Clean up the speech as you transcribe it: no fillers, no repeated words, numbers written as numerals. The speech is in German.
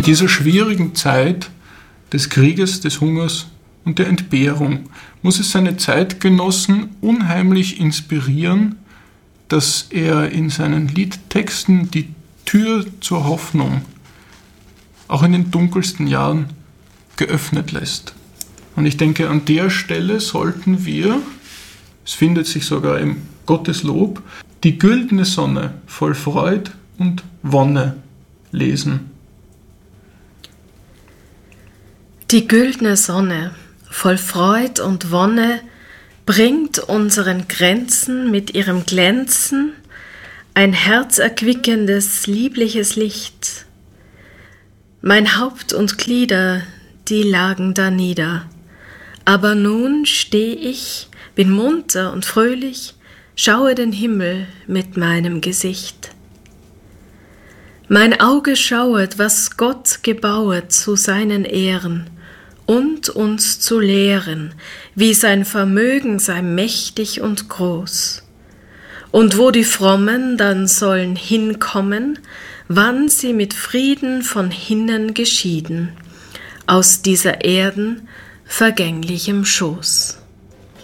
In dieser schwierigen Zeit des Krieges, des Hungers und der Entbehrung muss es seine Zeitgenossen unheimlich inspirieren, dass er in seinen Liedtexten die Tür zur Hoffnung auch in den dunkelsten Jahren geöffnet lässt. Und ich denke, an der Stelle sollten wir, es findet sich sogar im Gotteslob, die güldene Sonne voll Freud und Wonne lesen. Die güldne Sonne voll Freud und Wonne bringt unseren Grenzen mit ihrem Glänzen ein herzerquickendes, liebliches Licht. Mein Haupt und Glieder, die lagen da nieder, aber nun steh ich, bin munter und fröhlich, schaue den Himmel mit meinem Gesicht. Mein Auge schauet, was Gott gebauet zu seinen Ehren, und uns zu lehren, wie sein Vermögen sei mächtig und groß. Und wo die Frommen dann sollen hinkommen, wann sie mit Frieden von hinnen geschieden, aus dieser Erden vergänglichem Schoß.